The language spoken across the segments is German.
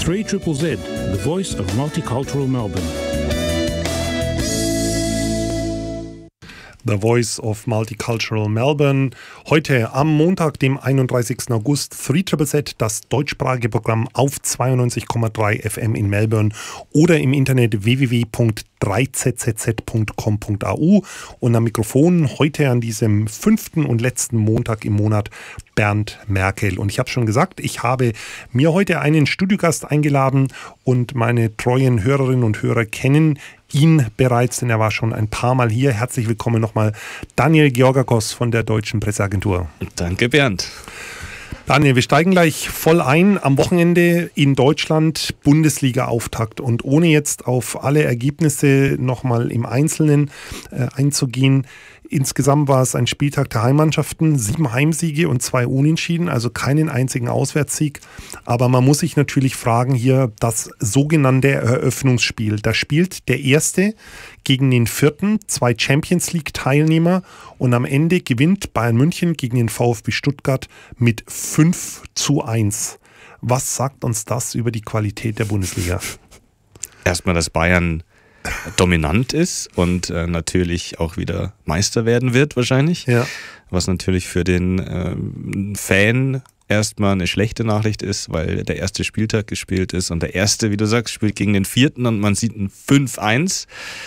3ZZZ, the voice of multicultural Melbourne. The Voice of Multicultural Melbourne. Heute am Montag, dem 31. August, 3ZZZ, das deutschsprachige Programm auf 92,3 FM in Melbourne oder im Internet www.3zzz.com.au. Und am Mikrofon heute an diesem 5. und letzten Montag im Monat Bernd Merkel. Und ich habe schon gesagt, ich habe mir heute einen Studiogast eingeladen und meine treuen Hörerinnen und Hörer kennen ihn bereits, denn er war schon ein paar Mal hier. Herzlich willkommen nochmal, Daniel Georgakos von der Deutschen Presseagentur. Danke, Bernd. Daniel, wir steigen gleich voll ein. Am Wochenende in Deutschland Bundesliga-Auftakt. Und ohne jetzt auf alle Ergebnisse nochmal im Einzelnen einzugehen, insgesamt war es ein Spieltag der Heimmannschaften, 7 Heimsiege und 2 Unentschieden, also keinen einzigen Auswärtssieg. Aber man muss sich natürlich fragen hier, das sogenannte Eröffnungsspiel. Da spielt der Erste gegen den Vierten, 2 Champions-League-Teilnehmer und am Ende gewinnt Bayern München gegen den VfB Stuttgart mit 5:1. Was sagt uns das über die Qualität der Bundesliga? Erstmal, dass Bayern dominant ist und natürlich auch wieder Meister werden wird wahrscheinlich. Ja. Was natürlich für den Fan erstmal eine schlechte Nachricht ist, weil der erste Spieltag gespielt ist und der erste, wie du sagst, spielt gegen den Vierten und man sieht ein 5:1.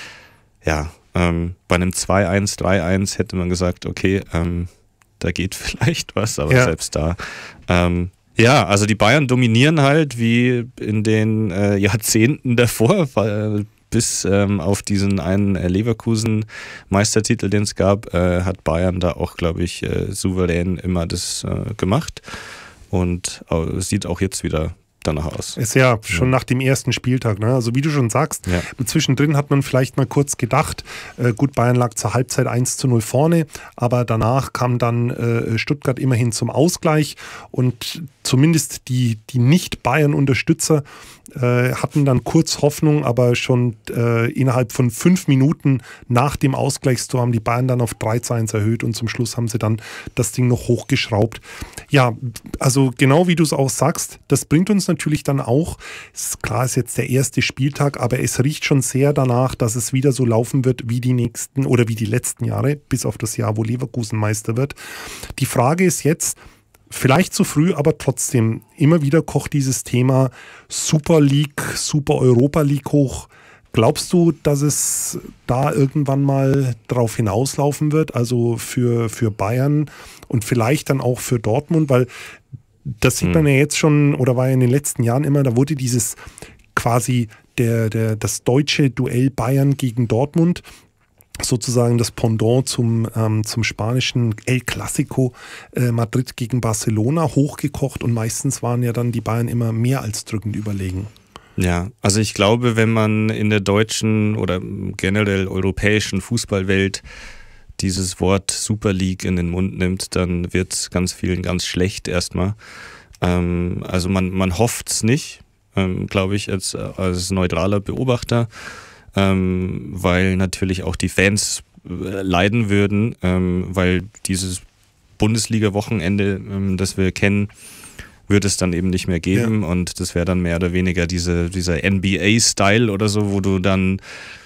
Ja, bei einem 2:1, 3:1 hätte man gesagt, okay, da geht vielleicht was, aber selbst da. Ja, also die Bayern dominieren halt wie in den Jahrzehnten davor, bis auf diesen einen Leverkusen-Meistertitel, den es gab, hat Bayern da auch, glaube ich, souverän immer das gemacht und sieht auch jetzt wieder danach aus. Ist ja schon nach dem ersten Spieltag, ne? Also wie du schon sagst, zwischendrin hat man vielleicht mal kurz gedacht, gut, Bayern lag zur Halbzeit 1:0 vorne, aber danach kam dann Stuttgart immerhin zum Ausgleich und zumindest die Nicht-Bayern-Unterstützer hatten dann kurz Hoffnung, aber schon innerhalb von 5 Minuten nach dem Ausgleichstor haben die Bayern dann auf 3:1 erhöht und zum Schluss haben sie dann das Ding noch hochgeschraubt. Ja, also genau wie du es auch sagst, das bringt uns natürlich dann auch, klar ist jetzt der erste Spieltag, aber es riecht schon sehr danach, dass es wieder so laufen wird wie die nächsten oder wie die letzten Jahre, bis auf das Jahr, wo Leverkusen Meister wird. Die Frage ist jetzt, vielleicht zu früh, aber trotzdem, immer wieder kocht dieses Thema Super League, Super Europa League hoch. Glaubst du, dass es da irgendwann mal drauf hinauslaufen wird, also für Bayern und vielleicht dann auch für Dortmund, weil das sieht man ja jetzt schon, oder war ja in den letzten Jahren immer, da wurde dieses quasi das deutsche Duell Bayern gegen Dortmund, sozusagen das Pendant zum spanischen El Clásico, Madrid gegen Barcelona, hochgekocht und meistens waren ja dann die Bayern immer mehr als drückend überlegen. Ja, also ich glaube, wenn man in der deutschen oder generell europäischen Fußballwelt dieses Wort Super League in den Mund nimmt, dann wird es ganz vielen ganz schlecht erstmal. Also man hofft es nicht, glaube ich, als neutraler Beobachter, weil natürlich auch die Fans leiden würden, weil dieses Bundesliga-Wochenende, das wir kennen, wird es dann eben nicht mehr geben und das wäre dann mehr oder weniger dieser NBA-Style oder so, wo du dann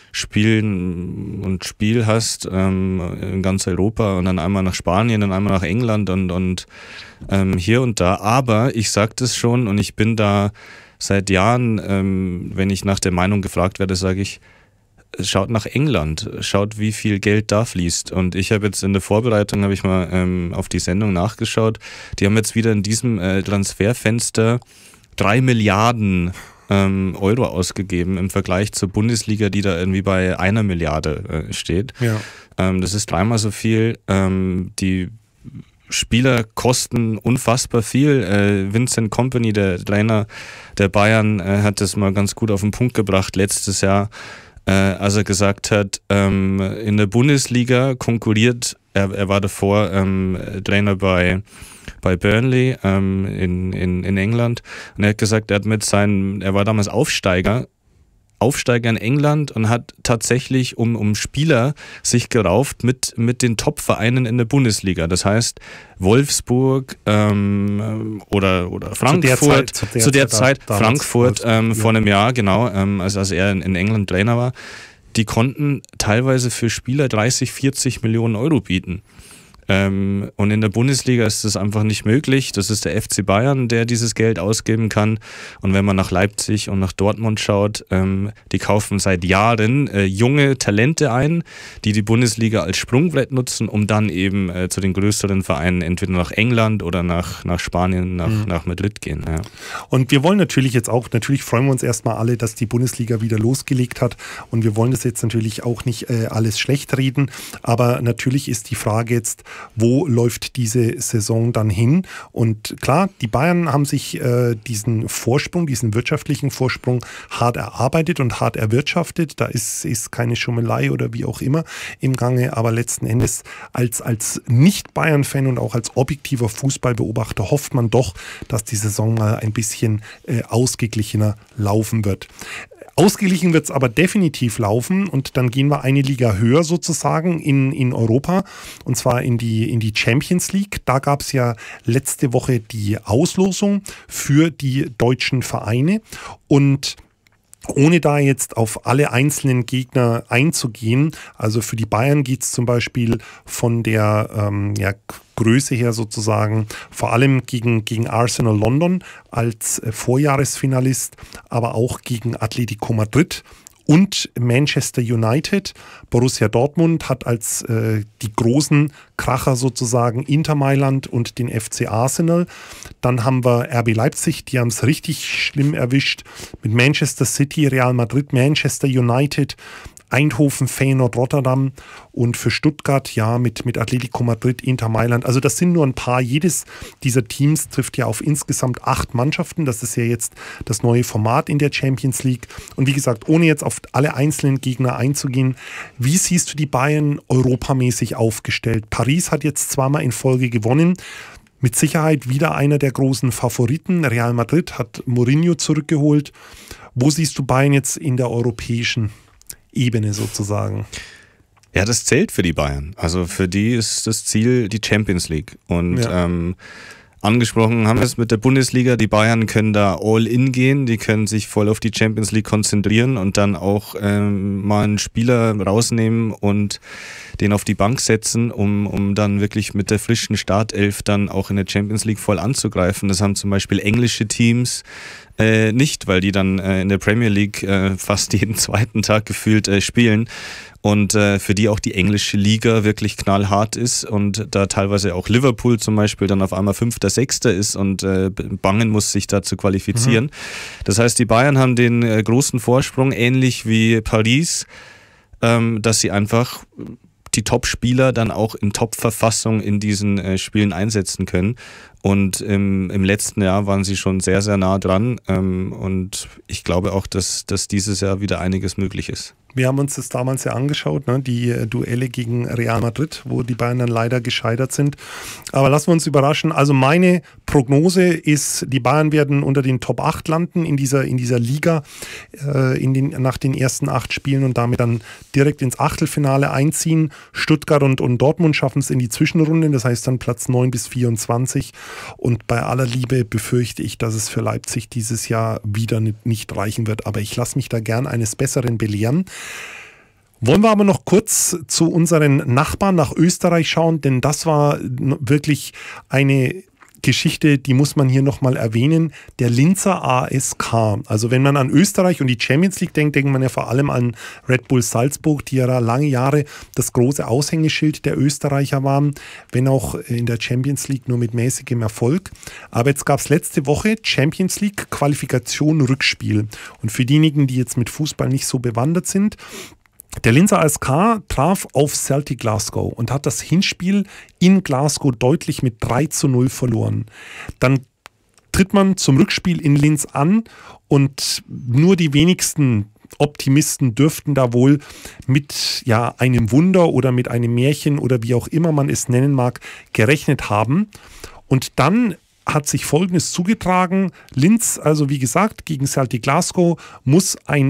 Spiel hast in ganz Europa und dann einmal nach Spanien, dann einmal nach England und hier und da. Aber ich sage das schon und ich bin da seit Jahren, wenn ich nach der Meinung gefragt werde, sage ich, schaut nach England, schaut, wie viel Geld da fließt. Und ich habe jetzt in der Vorbereitung, habe ich mal auf die Sendung nachgeschaut, die haben jetzt wieder in diesem Transferfenster 3 Milliarden Euro ausgegeben im Vergleich zur Bundesliga, die da irgendwie bei 1 Milliarde steht. Ja. Das ist 3-mal so viel. Die Spieler kosten unfassbar viel. Vincent Kompany, der Trainer der Bayern, hat das mal ganz gut auf den Punkt gebracht letztes Jahr, als er gesagt hat, in der Bundesliga konkurriert, er war davor Trainer bei Burnley in England und er hat gesagt, er war damals Aufsteiger, Aufsteiger in England und hat tatsächlich um Spieler sich gerauft mit den Top-Vereinen in der Bundesliga. Das heißt Wolfsburg oder Frankfurt, zu der Zeit Frankfurt vor einem Jahr, genau, als er in England Trainer war, die konnten teilweise für Spieler 30, 40 Millionen Euro bieten. Und in der Bundesliga ist das einfach nicht möglich. Das ist der FC Bayern, der dieses Geld ausgeben kann. Und wenn man nach Leipzig und nach Dortmund schaut, die kaufen seit Jahren junge Talente ein, die Bundesliga als Sprungbrett nutzen, um dann eben zu den größeren Vereinen entweder nach England oder nach Spanien, nach Madrid gehen. Ja. Und wir wollen natürlich freuen wir uns erstmal alle, dass die Bundesliga wieder losgelegt hat. Und wir wollen das jetzt natürlich auch nicht alles schlecht reden. Aber natürlich ist die Frage jetzt, wo läuft diese Saison dann hin? Und klar, die Bayern haben sich diesen wirtschaftlichen Vorsprung hart erarbeitet und hart erwirtschaftet. Da ist keine Schummelei oder wie auch immer im Gange. Aber letzten Endes als Nicht-Bayern-Fan und auch als objektiver Fußballbeobachter hofft man doch, dass die Saison mal ein bisschen ausgeglichener laufen wird. Ausgeglichen wird es aber definitiv laufen und dann gehen wir eine Liga höher sozusagen in Europa und zwar in die Champions League. Da gab es ja letzte Woche die Auslosung für die deutschen Vereine und ohne da jetzt auf alle einzelnen Gegner einzugehen, also für die Bayern geht es zum Beispiel von der Größe her sozusagen, vor allem gegen Arsenal London als Vorjahresfinalist, aber auch gegen Atletico Madrid und Manchester United. Borussia Dortmund hat als die großen Kracher sozusagen Inter Mailand und den FC Arsenal. Dann haben wir RB Leipzig, die haben es richtig schlimm erwischt mit Manchester City, Real Madrid, Manchester United, Eindhoven, Feyenoord, Rotterdam und für Stuttgart ja mit Atletico Madrid, Inter Mailand. Also das sind nur ein paar. Jedes dieser Teams trifft ja auf insgesamt 8 Mannschaften. Das ist ja jetzt das neue Format in der Champions League. Und wie gesagt, ohne jetzt auf alle einzelnen Gegner einzugehen, wie siehst du die Bayern europamäßig aufgestellt? Paris hat jetzt zweimal in Folge gewonnen. Mit Sicherheit wieder einer der großen Favoriten. Real Madrid hat Mourinho zurückgeholt. Wo siehst du Bayern jetzt in der europäischen Ebene sozusagen? Ja, das zählt für die Bayern. Also für die ist das Ziel die Champions League. Und angesprochen haben wir es mit der Bundesliga. Die Bayern können da all in gehen. Die können sich voll auf die Champions League konzentrieren und dann auch mal einen Spieler rausnehmen und den auf die Bank setzen, um dann wirklich mit der frischen Startelf dann auch in der Champions League voll anzugreifen. Das haben zum Beispiel englische Teams nicht, weil die dann in der Premier League fast jeden zweiten Tag gefühlt spielen und für die auch die englische Liga wirklich knallhart ist und da teilweise auch Liverpool zum Beispiel dann auf einmal 5., 6. ist und bangen muss, sich da zu qualifizieren. Das heißt, die Bayern haben den großen Vorsprung, ähnlich wie Paris, dass sie einfach die Top-Spieler dann auch in Top-Verfassung in diesen Spielen einsetzen können. Und im letzten Jahr waren sie schon sehr, sehr nah dran. Und ich glaube auch, dass dieses Jahr wieder einiges möglich ist. Wir haben uns das damals ja angeschaut, ne? Die Duelle gegen Real Madrid, wo die Bayern dann leider gescheitert sind. Aber lassen wir uns überraschen. Also meine Prognose ist, die Bayern werden unter den Top 8 landen in dieser Liga nach den ersten 8 Spielen und damit dann direkt ins Achtelfinale einziehen. Stuttgart und Dortmund schaffen es in die Zwischenrunde, das heißt dann Platz 9 bis 24. Und bei aller Liebe befürchte ich, dass es für Leipzig dieses Jahr wieder nicht reichen wird. Aber ich lasse mich da gern eines Besseren belehren. Wollen wir aber noch kurz zu unseren Nachbarn nach Österreich schauen, denn das war wirklich eine Geschichte, die muss man hier nochmal erwähnen, der Linzer ASK. Also wenn man an Österreich und die Champions League denkt, denkt man ja vor allem an Red Bull Salzburg, die ja lange Jahre das große Aushängeschild der Österreicher waren, wenn auch in der Champions League nur mit mäßigem Erfolg. Aber jetzt gab es letzte Woche Champions League Qualifikation Rückspiel. Und für diejenigen, die jetzt mit Fußball nicht so bewandert sind, der Linzer ASK traf auf Celtic Glasgow und hat das Hinspiel in Glasgow deutlich mit 3:0 verloren. Dann tritt man zum Rückspiel in Linz an und nur die wenigsten Optimisten dürften da wohl mit einem Wunder oder mit einem Märchen oder wie auch immer man es nennen mag, gerechnet haben. Und dann hat sich Folgendes zugetragen. Linz, also wie gesagt, gegen Celtic Glasgow muss ein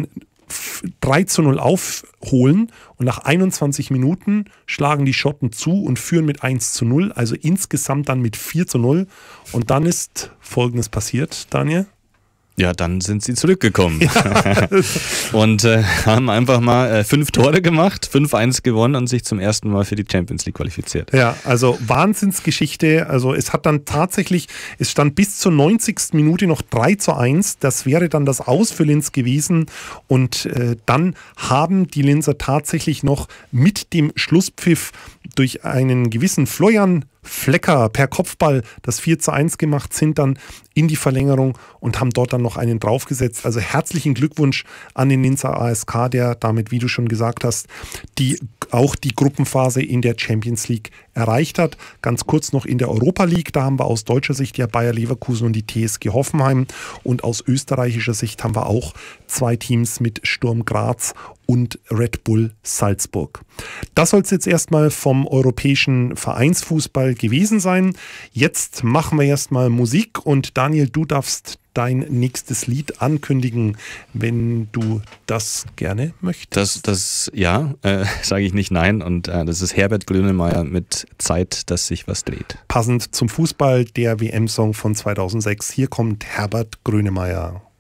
3:0 aufholen und nach 21 Minuten schlagen die Schotten zu und führen mit 1:0, also insgesamt dann mit 4:0. Und dann ist Folgendes passiert, Daniel. Ja, dann sind sie zurückgekommen und haben einfach mal 5 Tore gemacht, 5-1 gewonnen und sich zum ersten Mal für die Champions League qualifiziert. Ja, also Wahnsinnsgeschichte. Also es hat dann tatsächlich, es stand bis zur 90. Minute noch 3:1. Das wäre dann das Aus für Linz gewesen. Und dann haben die Linzer tatsächlich noch mit dem Schlusspfiff durch einen gewissen Florian Flecker per Kopfball das 4:1 gemacht, sind dann in die Verlängerung und haben dort dann noch einen draufgesetzt. Also herzlichen Glückwunsch an den Linzer ASK, der damit, wie du schon gesagt hast, auch die Gruppenphase in der Champions League erreicht hat. Ganz kurz noch in der Europa League, da haben wir aus deutscher Sicht ja Bayer Leverkusen und die TSG Hoffenheim und aus österreichischer Sicht haben wir auch 2 Teams mit Sturm Graz und Red Bull Salzburg. Das soll es jetzt erstmal vom europäischen Vereinsfußball gewesen sein. Jetzt machen wir erstmal Musik und Daniel, du darfst dein nächstes Lied ankündigen, wenn du das gerne möchtest. Sage ich nicht nein. Und das ist Herbert Grönemeyer mit Zeit, dass sich was dreht. Passend zum Fußball, der WM-Song von 2006. Hier kommt Herbert Grönemeyer.